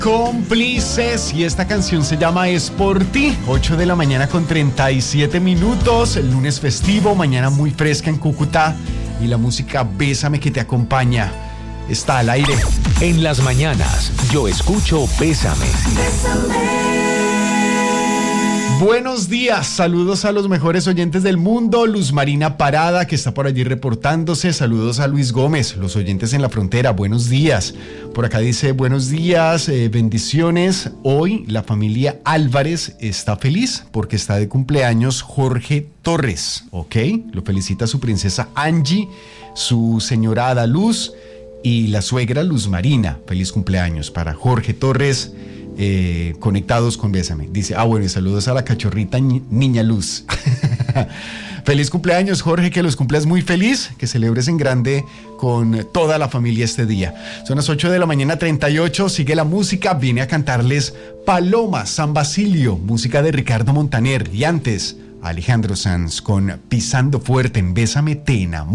Cómplices, y esta canción se llama Es por ti. 8 de la mañana con 37 minutos, el lunes festivo, mañana muy fresca en Cúcuta, y la música Bésame que te acompaña está al aire. En las mañanas yo escucho Bésame. Buenos días, saludos a los mejores oyentes del mundo. Luz Marina Parada, que está por allí reportándose. Saludos a Luis Gómez, los oyentes en la frontera. Buenos días. Por acá dice, buenos días, bendiciones. Hoy la familia Álvarez está feliz porque está de cumpleaños Jorge Torres, ¿ok? Lo felicita su princesa Angie, su señora Ada Luz y la suegra Luz Marina. Feliz cumpleaños para Jorge Torres. Conectados con Bésame. Dice, bueno, y saludos a la cachorrita Niña Luz. Feliz cumpleaños, Jorge, que los cumplas muy feliz, que celebres en grande con toda la familia este día. Son las 8 de la mañana 38, sigue la música, viene a cantarles Paloma, San Basilio, música de Ricardo Montaner, y antes Alejandro Sanz con Pisando Fuerte en Bésame te enamoro.